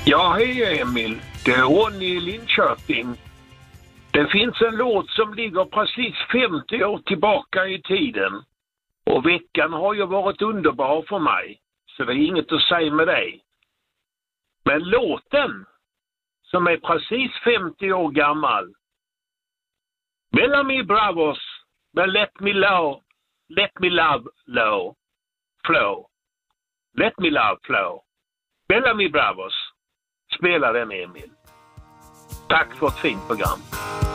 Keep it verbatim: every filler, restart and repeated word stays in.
Ja, hej Emil. Det är Ronny i Linköping. Det finns en låt som ligger precis femtio år tillbaka i tiden. Och veckan har ju varit underbar för mig. Så det är inget att säga med dig. Men låten, som är precis femtio år gammal. Bellamy Bravos, men Let Me Love, Let Me Love Low, Flow. Let Me Love Flow. Bellamy Bravos. Spela den, Emil. Tack för ett fint program.